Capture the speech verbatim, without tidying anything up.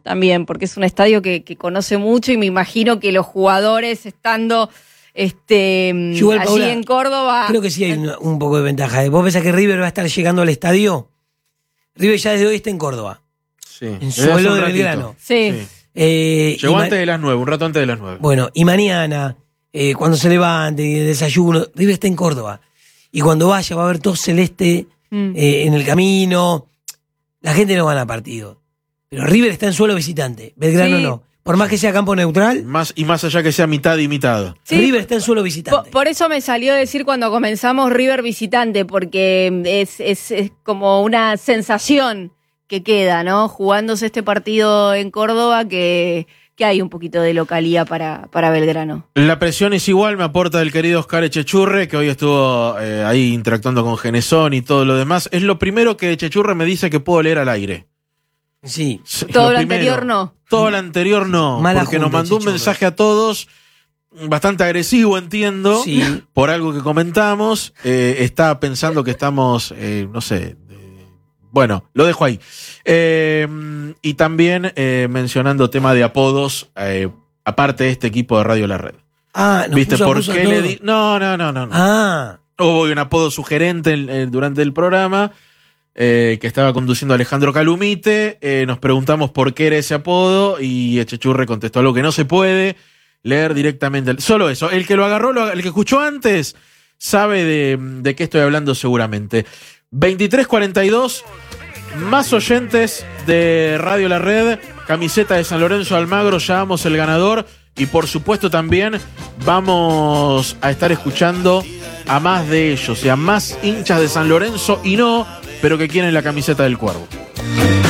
También, porque es un estadio que, que conoce mucho y me imagino que los jugadores estando este, Igual, allí Paula, en Córdoba... Creo que sí hay un, un poco de ventaja. ¿Vos pensás que River va a estar llegando al estadio? River ya desde hoy está en Córdoba. Sí. En Desde hace suelo un de ratito. Belgrano. Sí. Sí. Eh, Llegó y ma- antes de las nueve, un rato antes de las nueve. Bueno, y mañana, eh, cuando se levante y el desayuno, River está en Córdoba. Y cuando vaya va a haber todo celeste Mm. eh, en el camino. La gente no gana partido. Pero River está en suelo visitante. Belgrano Sí. no. Por más que sea campo neutral, Más, y más allá que sea mitad y mitad. Sí. River está en suelo Po- visitante. Por eso me salió decir cuando comenzamos River visitante, porque es, es, es como una sensación que queda, ¿no? Jugándose este partido en Córdoba, que, que hay un poquito de localía para, para Belgrano. La presión es igual, me aporta el querido Oscar Echechurre, que hoy estuvo eh, ahí interactuando con Genesón y todo lo demás. Es lo primero que Echechurre me dice que puedo leer al aire. Sí. Es Todo lo primero. anterior no. Todo lo anterior no, Mala porque nos junta, mandó un Echechurre. mensaje a todos, bastante agresivo, entiendo, Sí. por algo que comentamos. Eh, está pensando que estamos, eh, no sé, eh, bueno, lo dejo ahí. Eh, y también eh, mencionando tema de apodos, eh, aparte de este equipo de Radio La Red. Ah, nos ¿Viste puso- por puso qué todo. le di? No, no, no, no. no. Ah, Hubo un apodo sugerente en- en- durante el programa eh, que estaba conduciendo Alejandro Calumite. Eh, nos preguntamos por qué era ese apodo y Echechurre contestó algo que no se puede leer directamente. Solo eso. El que lo agarró, lo- el que escuchó antes, sabe de, de qué estoy hablando seguramente. veintitrés cuarenta y dos, más oyentes de Radio La Red, camiseta de San Lorenzo Almagro, ya vamos el ganador. Y por supuesto también vamos a estar escuchando a más de ellos, y a más hinchas de San Lorenzo y no, pero que quieren la camiseta del Cuervo.